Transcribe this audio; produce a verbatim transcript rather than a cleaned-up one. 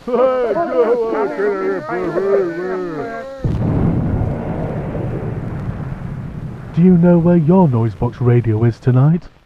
Do you know where your Noisebox radio is tonight?